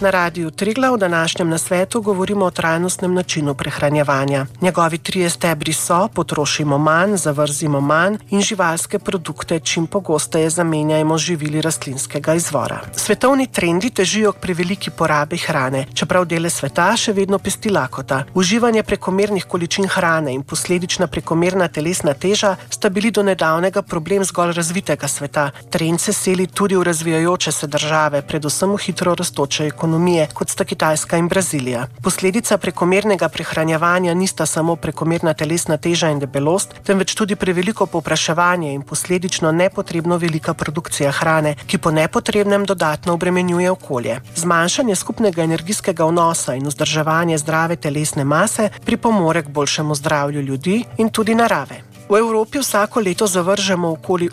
Na Radiu Triglav v današnjem nasvetu govorimo o trajnostnem načinu prehranjevanja. Njegovi 3 stebri so: potrošimo manj, zavrzimo manj in živalske produkte čim pogosteje zamenjajmo z živili rastlinskega izvora. Svetovni trendi težijo k preveliki porabi hrane, čeprav dele sveta še vedno pesti lakota. Uživanje prekomernih količin hrane in posledična prekomerna telesna teža sta bili do nedavnega problem zgolj razvitega sveta. Trend se seli tudi v razvijajoče se države, predvsem v hitro rastoče ekonomije, kot sta Kitajska in Brazilija. Posledica prekomernega prehranjevanja nista samo prekomerna telesna teža in debelost, temveč tudi preveliko povpraševanje in posledično nepotrebno velika produkcija hrane, ki po nepotrebnem dodatno obremenjuje okolje. Zmanjšanje skupnega energijskega vnosa in vzdrževanje zdrave telesne mase pripomore k boljšemu zdravju ljudi in tudi narave. V Evropi vsako leto zavržemo okoli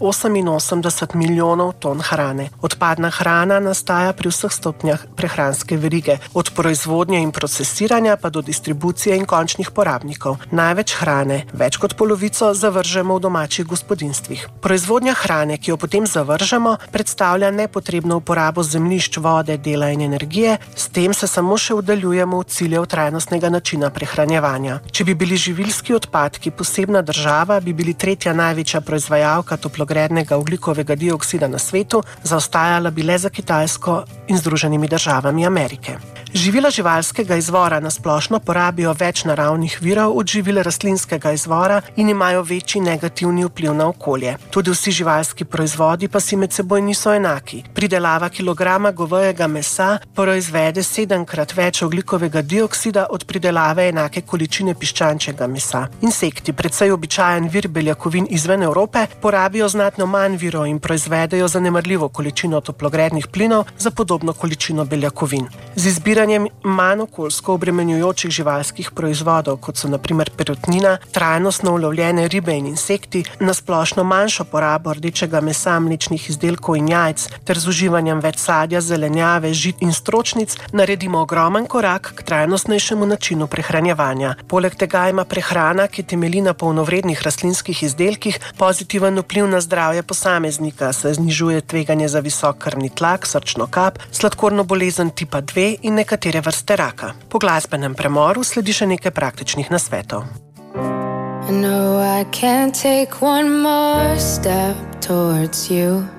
88 milijonov ton hrane. Odpadna hrana nastaja pri vseh stopnjah prehranske verige, od proizvodnje in procesiranja pa do distribucije in končnih porabnikov. Največ hrane, več kot polovico, zavržemo v domačih gospodinjstvih. Proizvodnja hrane, ki jo potem zavržemo, predstavlja nepotrebno uporabo zemljišč, vode, dela in energije, s tem se samo še oddaljujemo od ciljev trajnostnega načina prehranjevanja. Če bi bili živilski odpadki posebna država, bi bili 3. največja proizvajalka toplogrednega ogljikovega dioksida na svetu, zaostajala bi le za Kitajsko in Združenimi državami Amerike. Živila živalskega izvora na splošno porabijo več naravnih virov od živil rastlinskega izvora in imajo večji negativni vpliv na okolje. Tudi vsi živalski proizvodi pa si med seboj niso enaki. Pridelava kilograma govejega mesa proizvede 7-krat več ogljikovega dioksida od pridelave enake količine piščančjega mesa. Insekti, precej običajen vir beljakovin izven Evrope, porabijo znatno manj virov in proizvedejo zanemarljivo količino toplogrednih plinov za podobno količino beljakovin. Z izbiranjem manj okoljsko obremenjujočih živalskih proizvodov, kot so na primer perutnina, trajnostno ulovljene ribe in insekti, na splošno manjšo porabo rdečega mesa, mlečnih izdelkov in jajc ter z uživanjem več sadja, zelenjave, žit in stročnic naredimo ogromen korak k trajnostnejšemu načinu prehranjevanja. Poleg tega ima prehrana, ki temelji na polnovrednih rastlinskih izdelkih, pozitiven vpliv na zdravje posameznika, saj znižuje tveganje za visok krvni tlak, srčno kap, sladkorno bolezen tipa 2 in nekatere vrste raka. Po glasbenem premoru sledi še nekaj praktičnih nasvetov. I know I can't take one more step towards you.